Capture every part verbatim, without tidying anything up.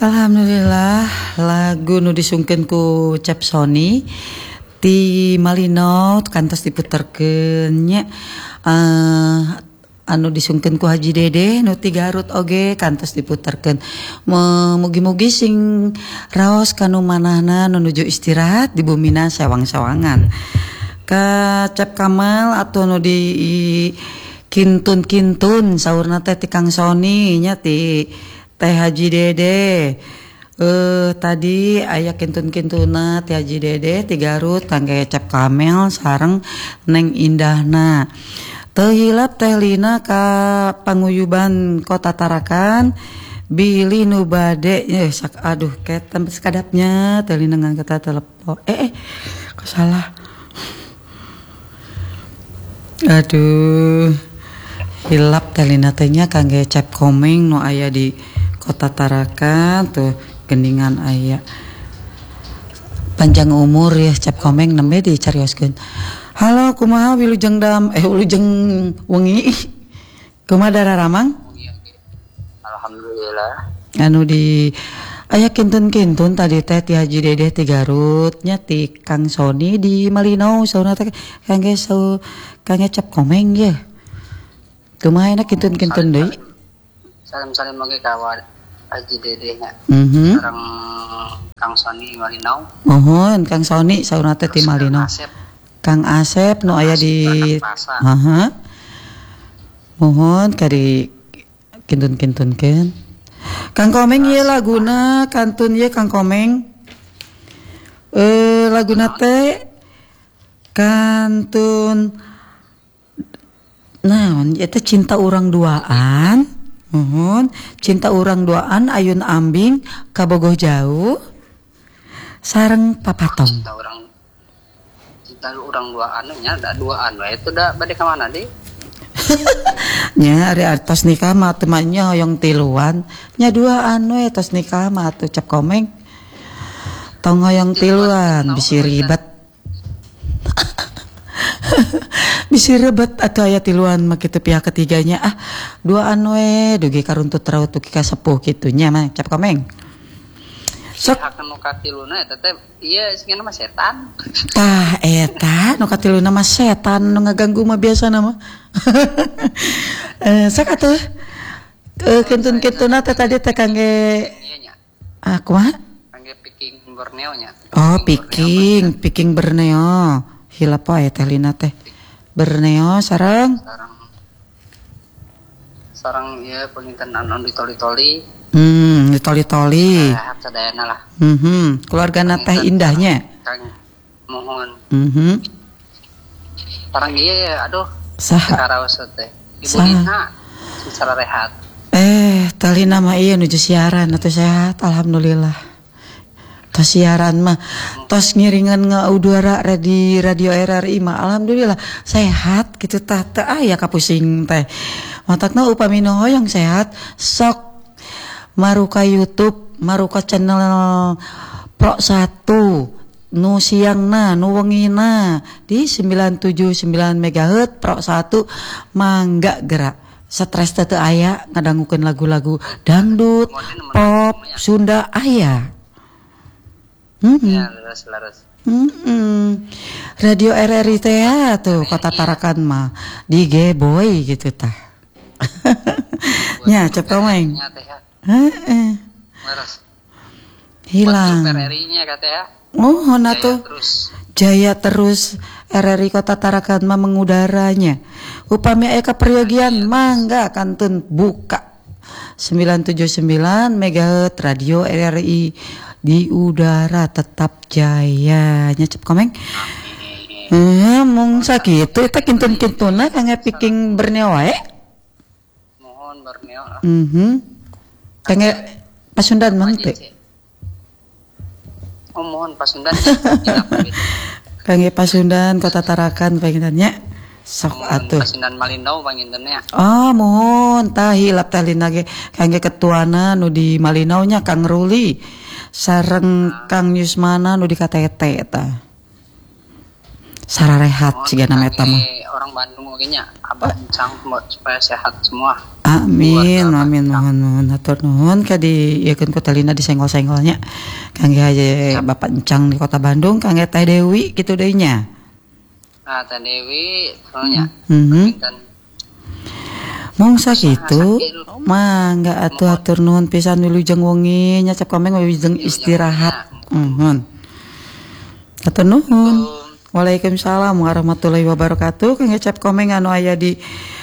Alhamdulillah lagu nu disungkeun ku Cap Sony ti Malino kantos diputerkeun nya uh, anu disungkeun ku Haji Dede nu ti Garut oge kantos diputerkeun. Mugi-mugi sing raos kanu manahna nu nuju istirahat di bumina sewang-sewangan. Ka Cap Kamal atuh nu di kintun-kintun saurna teh ti Kang Sony nya ti Teh Haji Dede. Eh tadi aya kintun-kintuna Teh Haji Dede ti Garut kangge Cap Kamel sareng Neng Indahna. Teu hilap Teh Lina ka panguyuban Kota Tarakan Billy nu bade eh sak aduh ketem sekadapnya Teh Lina ngangkat telepon. Eh eh kok salah. Aduh. Hilap Teh Lina teh nya kangge Cap Komeng nu aya di Kota Tarakan tuh gendingan aya panjang umur ya Cap Komeng nembe dicarioskeun. Halo kumaha wilujeng dam eh wilujeng wengi kumaha dararamang? Alhamdulillah. Anu di aya kintun-kintun tadi teh ti Haji Dede ti Garut nya ti Kang Sony di Malino sauna teh kangge sau kangge Cap Komeng ye. Kumaha enak kintun-kintun deui? Salam-salam mangke kawan Haji Dede nya. Mhm. Sareng Kang Sony Malino. Mohon Kang Sony sauna teh ti Malino. Kang Asep nu aya di heeh. Mohon kadi kintun-kintunkeun. Kang Komeng ieu laguna kantun ieu Kang Komeng. Eh laguna teh kantun naon eta cinta urang duaan. Mohon cinta urang duaan ayun ambing kabogoh jauh sareng papatong. Cinta urang cinta urang duaan nya da duaan we itu da bade ka mana deui? Nya ari atos nikah mah teu nya hoyong tiluan nya duaan we tos nikah mah atuh Cap Komeng. Tong hoyong tiluan bisi ribet. Bisi rebet atau aya tiluan mah kitu pihak ketiganya ah duaan we dugi karuntut raut tuki ka sepuh kitu nya mah Cap Komeng. Sok hak nu katiluna eta teh ieu singana mah setan. Tah eta nu katiluna mah setan nu ngaganggu mah biasana mah. Eh sak atuh eh kentun-kentuna teh tadi teh kangge ah kumaha? Kangge picking Borneo nya. Oh picking, picking Borneo. Hilap wae Teh Lina teh. Borneo sareng sareng sareng ieu penginten anu ditoli-toli. Hmm, ditoli-toli. Sehat sadayana lah. Mhm, keluargana Teh Indahnya. Kang mohon. Mhm. Sareng ieu aduh Saha? karaos teh. Ibu Nina secara rehat. Eh, Teh Lina mah ieu nuju siaran atuh sehat alhamdulillah. Tos siaran mah tos ngiringan ngaudara di radio R R I mah alhamdulillah sehat gitu tah teu aya kapusing teh. Matakna upami nu hoyong sehat sok maruka YouTube, maruka channel Pro satu nu siangna nu wengina di sembilan tujuh sembilan megahertz Pro satu mangga gerak. Stres teu aya ngadangukeun lagu-lagu dangdut, pop, Sunda aya. Hmm. Ya, laras-laras. Hmm. Radio R R I teh tuh Kota Tarakan mah di G-boy gitu tah. Nya Cap Komeng. Heeh. Laras. Hilang. R R I-nya katanya. Oh, nah tuh. Jaya terus R R I Kota Tarakan mah mengudaranya. Upami aya kaperyogian mangga kantun buka sembilan tujuh sembilan megahertz radio R R I di udara tetap jaya nya Cap Komeng. Heeh, mung sakitu eta kintun-kintuna kangge picking Borneo wae. Mohon Borneo lah. Mhm. Kangge Pasundan mah teh. Oh mohon Pasundan. Kangge Pasundan Kota Tarakan penginannya sok atuh. Pasundan Malino pangintennya. Oh mohon tah hilap teh Lina ge kangge ketuana nu di Malino nya Kang Ruli. Sareng Kang Yusmana nu di K T T eta. Sararehat cigana eta mah. orang Bandung mungkinnya Abah Encang supaya sehat semua. Amin, amin, mohon mohon hatur nuhun kadi ieukeun ku Telina disenggol-senggolnya. Kangge haye Bapak Encang di Kota Bandung, kangge Teh Dewi kitu deui nya. Nah, Teh Dewi soalnya. Heeh. Mung sakitu, mangga atuh hatur nuhun pisan wilujeng wengi nya cep komeng wilujeng istirahat. Nuhun. Hatur nuhun. Waalaikumsalam warahmatullahi wabarakatuh. Kang Ecep komeng anu aya di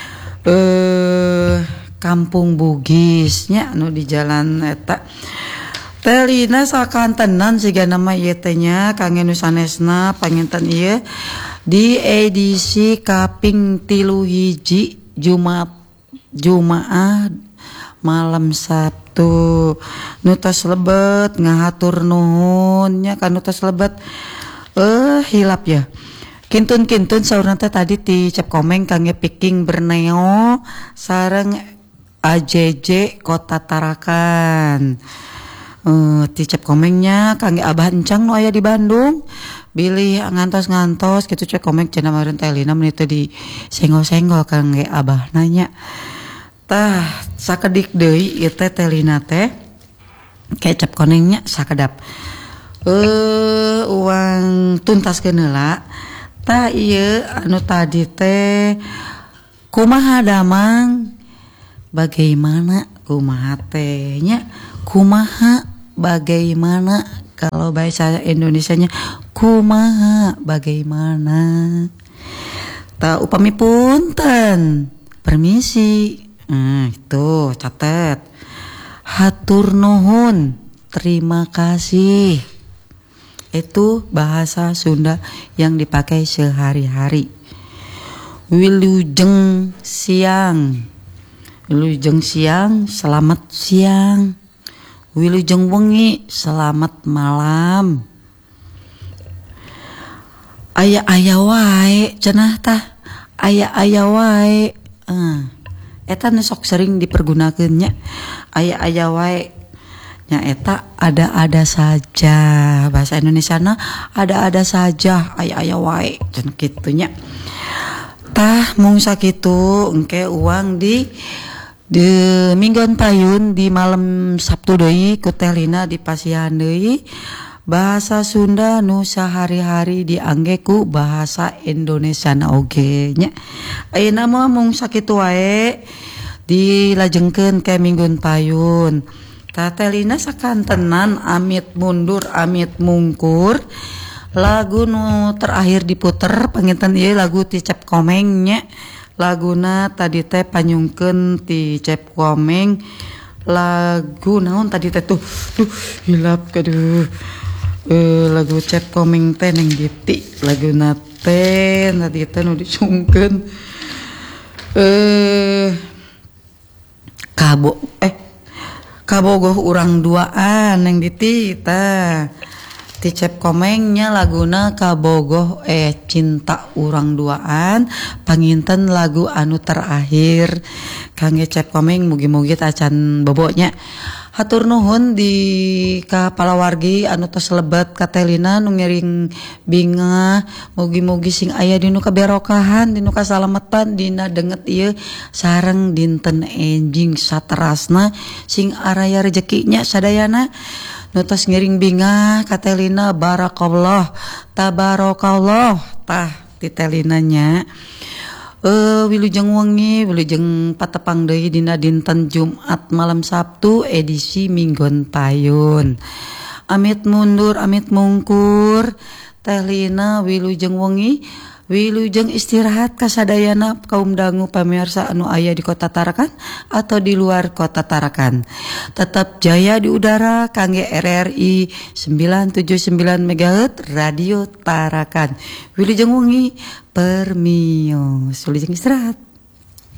eh Kampung Bugis nya anu di jalan eta. Telina sakantenan siga nama ieu teh nya kangge nu sanesna panginten ieu di edisi kaping tilu hiji Jumat Jumaah malam Sabtu nu tos lebet ngahatur nuhun nya kan nu tos lebet eh hilap ya. Kintun-kintun saurna teh tadi ti Cep Komeng kangge Piking Borneo sareng A J J Kota Tarakan. Eh ti Cep Komengnya kangge Abah Encang nu aya di Bandung. Bilih ngantos-ngantos kitu Cep Komeng cenah meureun teh lina menit di senggol-senggol kangge Abah nanya. Tah sakedik deui ieu teh telina teh Cep Komengnya sakedap. Eh uang tuntaskeun heula tah ieu anu tadi teh kumaha damang bagaimana kumaha teh nya kumaha bagaimana kalau bahasa Indonesianya kumaha bagaimana tah upami punten permisi nah itu catet hatur nuhun terima kasih. Itu bahasa Sunda yang dipakai sehari-hari. Wilujeng siang. Wilujeng siang, selamat siang. Wilujeng wengi, selamat malam. Aya-aya wae cenah tah. Aya-aya wae. Eh, eta nu sok sering dipergunakeun nya. Aya-aya wae. Nya eta ada-ada saja bahasa Indonesiana ada-ada saja aya-aya wae cenah kitu nya. Tah mung sakitu engke uang di di mingguan payun di malam Sabtu deui ku Teh Lina di pasihan deui bahasa Sunda nu sehari-hari diangge ku bahasa Indonesiana oge nya. Ayeuna mah mung sakitu wae dilajengkeun ke mingguan payun. Tatelina sakantenan amit mundur amit mungkur lagu nu terakhir diputer panginten ieu lagu ti Cep Komeng nya laguna tadi teh panyungkeun ti Cep Komeng lagu naon tadi teh tuh duh hilap kaduh eh lagu Cep Komeng teh neng Giti laguna teh tadi teh nu disungkeun eh kabo eh kabogoh urang duaan yang ditita ti Cep Komengnya laguna kabogoh eh cinta urang duaan panginten lagu anu terakhir kangge Cep Komeng mugi-mugi tacan boboknya hatur nuhun di ka palawargi anu tos lebet ka Telina nu ngiring bingah mugi-mugi sing aya dinu kaberokahan dinu kasalametan dina denget ieu sareng dinten enjing saterasna sing araya rezekinya sadayana nu tos ngiring bingah ka Telina barakallah tabarakallah tah ti Telina nya. Uh, wilujeng wengi wilujeng patepang deui dina dinten Jumat malam Sabtu edisi minggon payun amit mundur amit mungkur Teh Lina wilujeng wengi wilujeng istirahat kasadayana kaum dangu pamirsa anu aya di Kota Tarakan atau di luar Kota Tarakan tetap jaya di udara kangge R R I sembilan tujuh sembilan megahertz Radio Tarakan wilujeng wengi permios wilujeng istirahat.